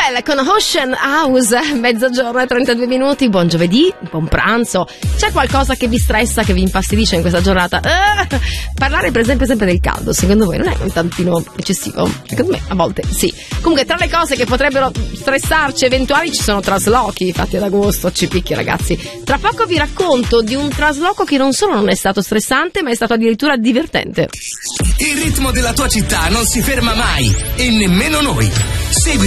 Adele con Ocean House, mezzogiorno e 32 minuti, buon giovedì, buon pranzo. C'è qualcosa che vi stressa, che vi infastidisce in questa giornata? Parlare per esempio sempre del caldo, secondo voi non è un tantino eccessivo? Secondo me a volte sì. Comunque tra le cose che potrebbero stressarci eventuali ci sono traslochi fatti ad agosto, ci picchi ragazzi. Tra poco vi racconto di un trasloco che non solo non è stato stressante ma è stato addirittura divertente. Il ritmo della tua città non si ferma mai e nemmeno noi. Segui